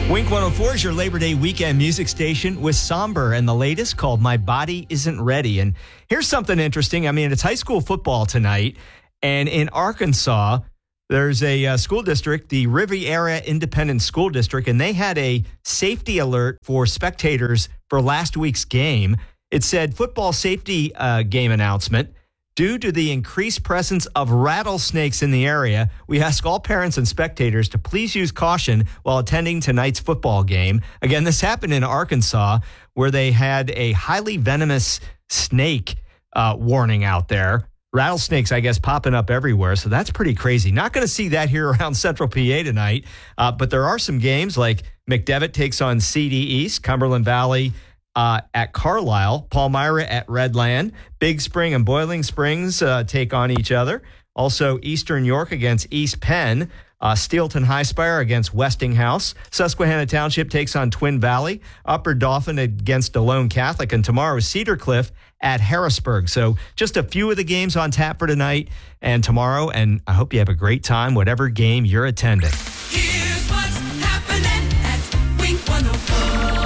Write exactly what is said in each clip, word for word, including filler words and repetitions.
Wink one oh four is your Labor Day weekend music station with Somber and the latest called My Body Isn't Ready. And here's something interesting. I mean, it's high school football tonight. And in Arkansas, there's a uh, school district, the Riviera Independent School District, and they had a safety alert for spectators for last week's game. It said football safety uh, game announcement. Due to the increased presence of rattlesnakes in the area, we ask all parents and spectators to please use caution while attending tonight's football game. Again, this happened in Arkansas, where they had a highly venomous snake uh, warning out there. Rattlesnakes, I guess, popping up everywhere, so that's pretty crazy. Not going to see that here around Central P A tonight, uh, but there are some games like McDevitt takes on C D East, Cumberland Valley Uh, at Carlisle, Palmyra at Redland, Big Spring and Boiling Springs uh, take on each other. Also, Eastern York against East Penn, uh, Steelton High Spire against Westinghouse, Susquehanna Township takes on Twin Valley, Upper Dauphin against DeLone Catholic, and tomorrow is Cedar Cliff at Harrisburg. So just a few of the games on tap for tonight and tomorrow, and I hope you have a great time, whatever game you're attending. Here's what's happening at Wink one oh four.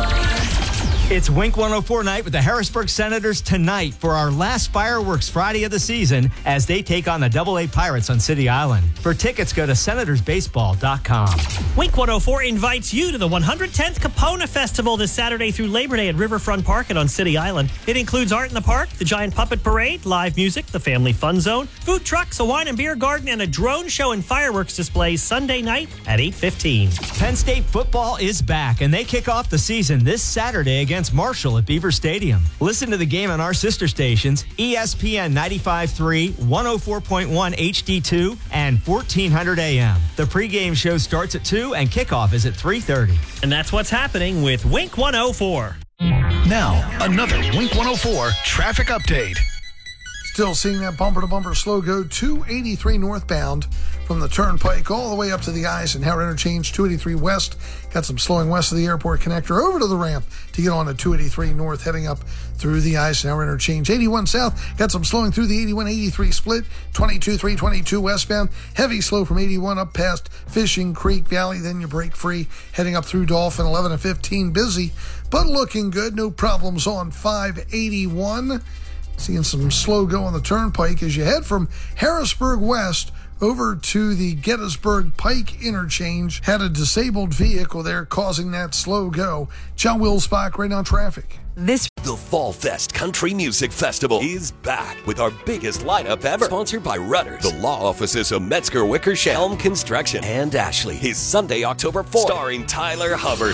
It's Wink one oh four night with the Harrisburg Senators tonight for our last Fireworks Friday of the season as they take on the Double A Pirates on City Island. For tickets, go to senators baseball dot com. Wink one oh four invites you to the one hundred tenth Capona Festival this Saturday through Labor Day at Riverfront Park and on City Island. It includes art in the park, the giant puppet parade, live music, the family fun zone, food trucks, a wine and beer garden, and a drone show and fireworks display Sunday night at eight fifteen. Penn State football is back, and they kick off the season this Saturday against Marshall at Beaver Stadium. Listen to the game on our sister stations, E S P N ninety-five point three, one oh four point one H D two, and fourteen hundred A M. The pregame show starts at two, and kickoff is at three thirty. And that's what's happening with Wink one oh four. Now, another Wink one oh four traffic update. Still seeing that bumper-to-bumper slow go two eighty-three northbound from the Turnpike all the way up to the Eisenhower Interchange, two eighty-three west. Got some slowing west of the airport connector over to the ramp to get on to two eighty-three north, heading up through the Eisenhower Interchange. eighty-one south, got some slowing through the eighty-one eighty-three split, twenty-two three twenty-two westbound. Heavy slow from eighty-one up past Fishing Creek Valley, then you break free, heading up through Dolphin, eleven and fifteen. Busy, but looking good. No problems on five eighty-one. Seeing some slow go on the Turnpike as you head from Harrisburg West over to the Gettysburg Pike interchange. Had a disabled vehicle there causing that slow go. John Wilsbach right on traffic. This The Fall Fest Country Music Festival is back with our biggest lineup ever. Sponsored by Rudders, the law offices of Metzger Wickersham, Helm Construction, and Ashley. Is Sunday, October fourth. Starring Tyler Hubbard,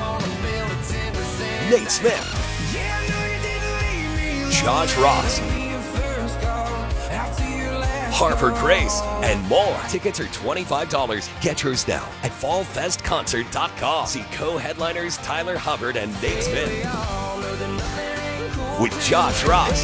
Nate Smith, Josh Ross, Harper Grace, and more. Tickets are twenty-five dollars. Get yours now at fall fest concert dot com. See co-headliners Tyler Hubbard and Nate Smith with Josh Ross,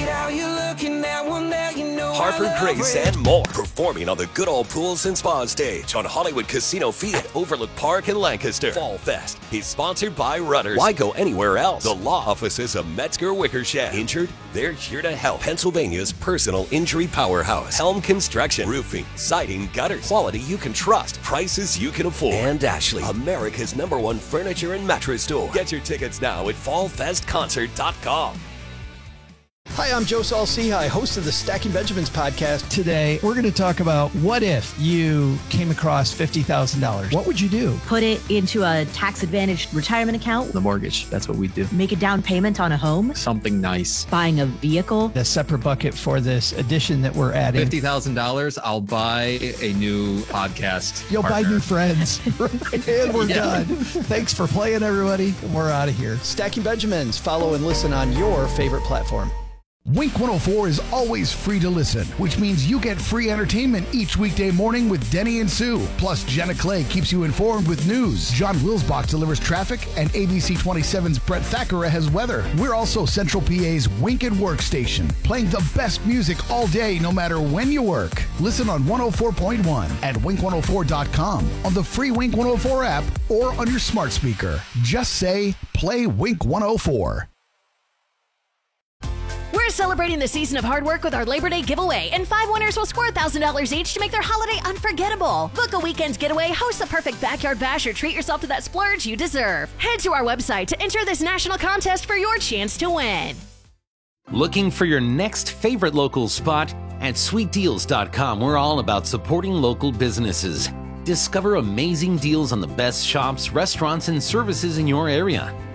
Harper Grace, and more. Performing on the Good Old Pools and Spa stage on Hollywood Casino Field at Overlook Park in Lancaster. Fall Fest is sponsored by Rudders. Why go anywhere else? The law offices of Metzger Wickersham. Injured? They're here to help. Pennsylvania's personal injury powerhouse. Helm Construction. Roofing, siding, gutters. Quality you can trust. Prices you can afford. And Ashley, America's number one furniture and mattress store. Get your tickets now at fall fest concert dot com. Hi, I'm Joe Saul-Sehy, host of the Stacking Benjamins podcast. Today, we're going to talk about what if you came across fifty thousand dollars? What would you do? Put it into a tax-advantaged retirement account. The mortgage, that's what we do. Make a down payment on a home. Something nice. Buying a vehicle. A separate bucket for this edition that we're adding. fifty thousand dollars, I'll buy a new podcast You'll partner. buy new friends. And we're Yeah. done. Thanks for playing, everybody. We're out of here. Stacking Benjamins. Follow and listen on your favorite platform. Wink one oh four is always free to listen, which means you get free entertainment each weekday morning with Denny and Sue. Plus, Jenna Clay keeps you informed with news. John Wilsbach delivers traffic, and A B C twenty-seven's Brett Thackeray has weather. We're also Central P A's Wink and Work station, playing the best music all day, no matter when you work. Listen on one oh four point one at wink one oh four dot com, on the free Wink one oh four app, or on your smart speaker. Just say, play Wink one oh four. We're celebrating the season of hard work with our Labor Day giveaway, and five winners will score one thousand dollars each to make their holiday unforgettable. Book a weekend getaway, host the perfect backyard bash, or treat yourself to that splurge you deserve. Head to our website to enter this national contest for your chance to win. Looking for your next favorite local spot? At sweet deals dot com, we're all about supporting local businesses. Discover amazing deals on the best shops, restaurants, and services in your area.